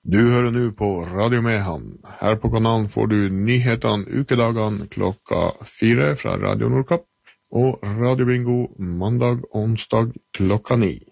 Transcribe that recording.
Du hører nå på Radio Mehamn. Her på kanalen får du nyhetene ukedagene klokka 4 fra Radio Nordkapp, og Radio Bingo mandag og onsdag klokka 9.